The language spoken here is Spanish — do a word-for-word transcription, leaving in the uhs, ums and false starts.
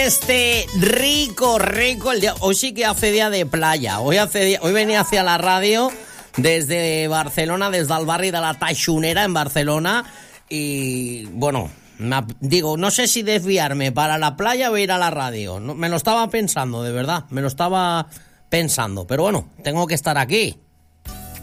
este rico, rico el día. Hoy sí que hace día de playa. Hoy hace día, hoy venía hacia la radio desde Barcelona, desde el barri de la Taixonera en Barcelona. Y bueno, me, digo, no sé si desviarme para la playa o ir a la radio. No, me lo estaba pensando, de verdad. Me lo estaba pensando. Pero bueno, tengo que estar aquí.